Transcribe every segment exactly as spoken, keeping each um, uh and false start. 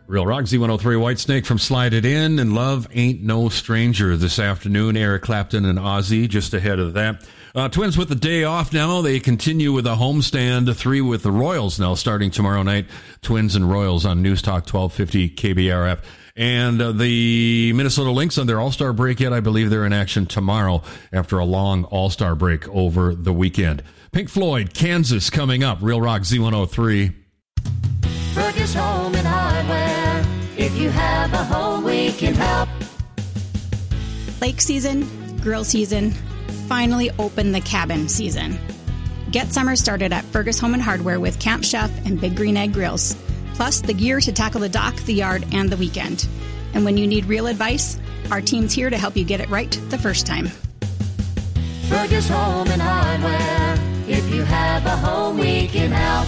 Real Rock Z one oh three Whitesnake from Slide It In, and Love Ain't No Stranger this afternoon. Eric Clapton and Ozzy just ahead of that. Uh, Twins with the day off now. They continue with a homestand, three with the Royals now starting tomorrow night. Twins and Royals on News Talk twelve fifty K B R F. And uh, the Minnesota Lynx on their All-Star break yet. I believe they're in action tomorrow after a long All-Star break over the weekend. Pink Floyd, Kansas coming up. Real Rock Z one oh three. Fergus Home and Hardware. If you have a home, we can help. Lake season, grill season, finally open the cabin season. Get summer started at Fergus Home and Hardware with Camp Chef and Big Green Egg grills, plus the gear to tackle the dock, the yard, and the weekend. And when you need real advice, our team's here to help you get it right the first time. Fergus Home and Hardware. If you have a home, we can help.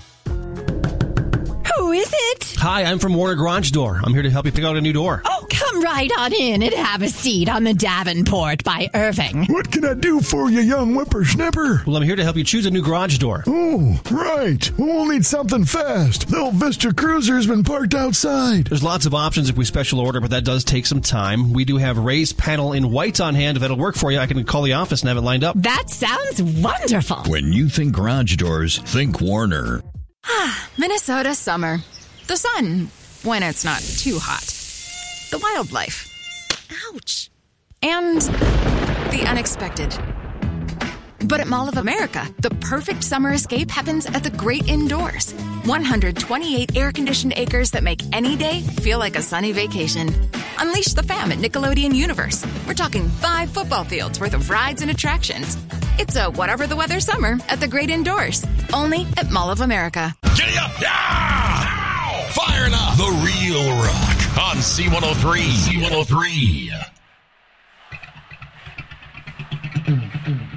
Who is it? Hi, I'm from Warner Garage Door. I'm here to help you pick out a new door. Oh, come right on in and have a seat on the Davenport by Irving. What can I do for you, young whippersnapper? Well, I'm here to help you choose a new garage door. Oh, right. We'll need something fast. The old Vista Cruiser's been parked outside. There's lots of options if we special order, but that does take some time. We do have raised panel in white on hand. If that'll work for you, I can call the office and have it lined up. That sounds wonderful. When you think garage doors, think Warner. Minnesota summer. The sun, when it's not too hot. The wildlife. Ouch. And the unexpected. But at Mall of America, the perfect summer escape happens at the great indoors. one hundred twenty-eight air-conditioned acres that make any day feel like a sunny vacation. Unleash the fam at Nickelodeon Universe. We're talking five football fields worth of rides and attractions. It's a whatever the weather summer at the great indoors. Only at Mall of America. Giddy up! Yeah! Firing up the Real Rock on C one oh three. C one oh three.